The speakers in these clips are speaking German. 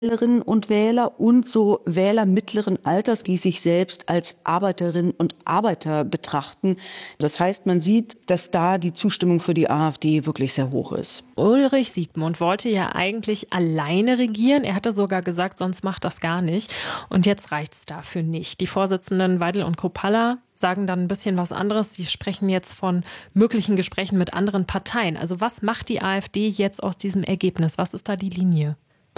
Wählerinnen und Wähler und so Wähler mittleren Alters, die sich selbst als Arbeiterinnen und Arbeiter betrachten. Das heißt, man sieht, dass da die Zustimmung für die AfD wirklich sehr hoch ist. Ulrich Siegmund wollte ja eigentlich alleine regieren. Er hatte sogar gesagt, sonst macht das gar nicht. Und jetzt reicht's dafür nicht. Die Vorsitzenden Weidel und Kruppalla sagen dann ein bisschen was anderes. Sie sprechen jetzt von möglichen Gesprächen mit anderen Parteien. Also was macht die AfD jetzt aus diesem Ergebnis? Was ist da die Linie?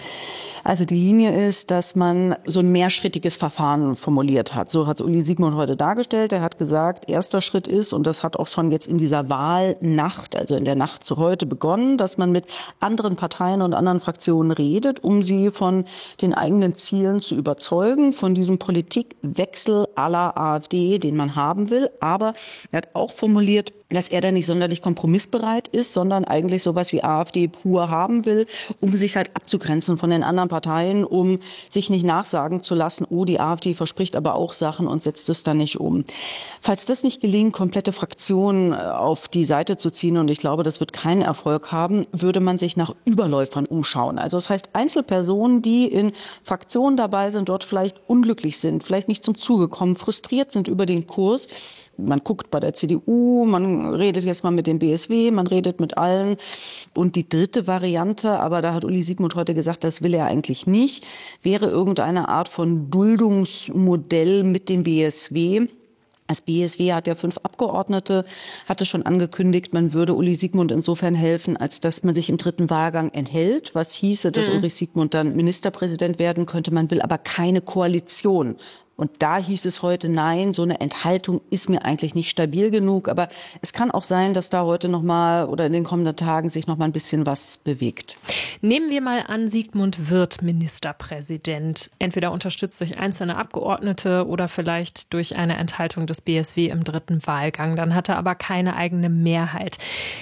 Also die Linie ist, dass man so ein mehrschrittiges Verfahren formuliert hat. So hat es Uli Siegmund heute dargestellt. Er hat gesagt, erster Schritt ist, und das hat auch schon jetzt in dieser Wahlnacht, also in der Nacht zu heute begonnen, dass man mit anderen Parteien und anderen Fraktionen redet, um sie von den eigenen Zielen zu überzeugen, von diesem Politikwechsel à la AfD, den man haben will. Aber er hat auch formuliert, dass er da nicht sonderlich kompromissbereit ist, sondern eigentlich sowas wie AfD pur haben will, um sich halt abzugrenzen von den anderen Parteien, um sich nicht nachsagen zu lassen, oh, die AfD verspricht aber auch Sachen und setzt es dann nicht um. Falls das nicht gelingt, komplette Fraktionen auf die Seite zu ziehen, und ich glaube, das wird keinen Erfolg haben, würde man sich nach Überläufern umschauen. Also das heißt, Einzelpersonen, die in Fraktionen dabei sind, dort vielleicht unglücklich sind, vielleicht nicht zum Zuge kommen, frustriert sind über den Kurs. Man guckt bei der CDU, man redet jetzt mal mit dem BSW, man redet mit allen. Und die dritte Variante, aber da hat Uli Siegmund heute gesagt, das will er eigentlich nicht, wäre irgendeine Art von Duldungsmodell mit dem BSW. Das BSW hat ja 5 Abgeordnete, hatte schon angekündigt, man würde Uli Siegmund insofern helfen, als dass man sich im dritten Wahlgang enthält. Was hieße, dass Ulrich Siegmund dann Ministerpräsident werden könnte. Man will aber keine Koalition. Und da hieß es heute, nein, so eine Enthaltung ist mir eigentlich nicht stabil genug. Aber es kann auch sein, dass da heute noch mal oder in den kommenden Tagen sich noch mal ein bisschen was bewegt. Nehmen wir mal an, Siegmund wird Ministerpräsident. Entweder unterstützt durch einzelne Abgeordnete oder vielleicht durch eine Enthaltung des BSW im dritten Wahlgang. Dann hat er aber keine eigene Mehrheit.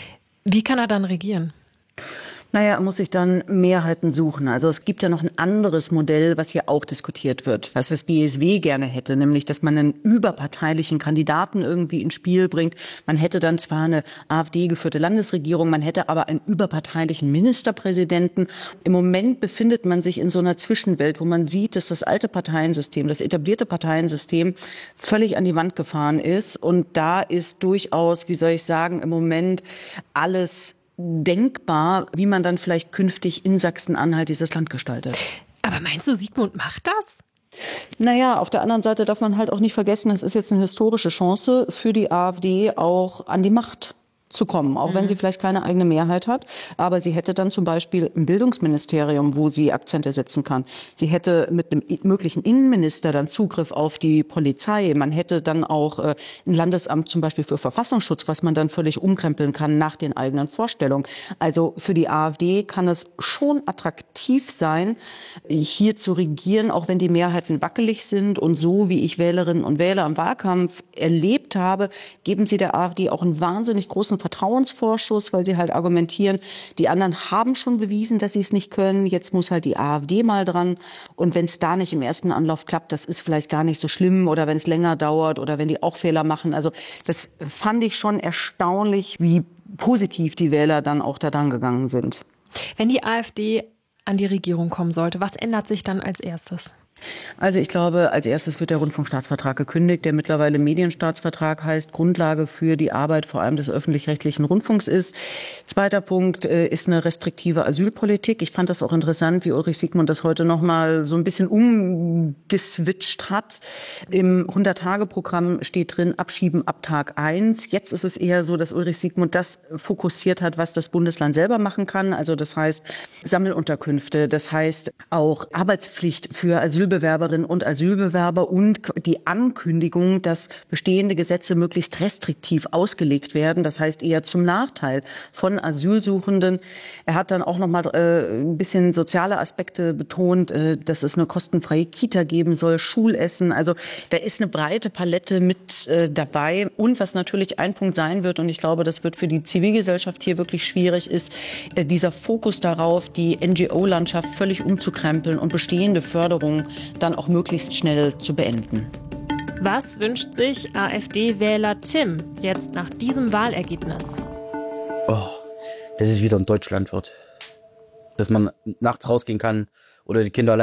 Wie kann er dann regieren? Naja, er muss sich dann Mehrheiten suchen. Also es gibt ja noch ein anderes Modell, was hier auch diskutiert wird, was das BSW gerne hätte, nämlich, dass man einen überparteilichen Kandidaten irgendwie ins Spiel bringt. Man hätte dann zwar eine AfD-geführte Landesregierung, man hätte aber einen überparteilichen Ministerpräsidenten. Im Moment befindet man sich in so einer Zwischenwelt, wo man sieht, dass das alte Parteiensystem, das etablierte Parteiensystem völlig an die Wand gefahren ist. Und da ist durchaus, wie soll ich sagen, im Moment alles denkbar, wie man dann vielleicht künftig in Sachsen-Anhalt dieses Land gestaltet. Aber meinst du, Siegmund macht das? Naja, auf der anderen Seite darf man halt auch nicht vergessen, das ist jetzt eine historische Chance für die AfD auch an die Macht zu kommen, auch wenn sie vielleicht keine eigene Mehrheit hat. Aber sie hätte dann zum Beispiel ein Bildungsministerium, wo sie Akzente setzen kann. Sie hätte mit einem möglichen Innenminister dann Zugriff auf die Polizei. Man hätte dann auch ein Landesamt zum Beispiel für Verfassungsschutz, was man dann völlig umkrempeln kann nach den eigenen Vorstellungen. Also für die AfD kann es schon attraktiv sein, hier zu regieren, auch wenn die Mehrheiten wackelig sind. Und so wie ich Wählerinnen und Wähler im Wahlkampf erlebt habe, geben sie der AfD auch einen wahnsinnig großen Vertrauensvorschuss, weil sie halt argumentieren, die anderen haben schon bewiesen, dass sie es nicht können. Jetzt muss halt die AfD mal dran. Und wenn es da nicht im ersten Anlauf klappt, das ist vielleicht gar nicht so schlimm. Oder wenn es länger dauert oder wenn die auch Fehler machen. Also das fand ich schon erstaunlich, wie positiv die Wähler dann auch da dran gegangen sind. Wenn die AfD an die Regierung kommen sollte, was ändert sich dann als erstes? Also ich glaube, als erstes wird der Rundfunkstaatsvertrag gekündigt, der mittlerweile Medienstaatsvertrag heißt, Grundlage für die Arbeit vor allem des öffentlich-rechtlichen Rundfunks ist. Zweiter Punkt ist eine restriktive Asylpolitik. Ich fand das auch interessant, wie Ulrich Siegmund das heute noch mal so ein bisschen umgeswitcht hat. Im 100-Tage-Programm steht drin, abschieben ab Tag 1. Jetzt ist es eher so, dass Ulrich Siegmund das fokussiert hat, was das Bundesland selber machen kann. Also das heißt Sammelunterkünfte, das heißt auch Arbeitspflicht für Asylbewerberinnen und Asylbewerber und die Ankündigung, dass bestehende Gesetze möglichst restriktiv ausgelegt werden. Das heißt eher zum Nachteil von Asylsuchenden. Er hat dann auch noch mal ein bisschen soziale Aspekte betont, dass es eine kostenfreie Kita geben soll, Schulessen. Also da ist eine breite Palette mit dabei. Und was natürlich ein Punkt sein wird, und ich glaube, das wird für die Zivilgesellschaft hier wirklich schwierig, ist dieser Fokus darauf, die NGO-Landschaft völlig umzukrempeln und bestehende Förderungen dann auch möglichst schnell zu beenden. Was wünscht sich AfD-Wähler Tim jetzt nach diesem Wahlergebnis? Dass es wieder in Deutschland wird. Dass man nachts rausgehen kann oder die Kinder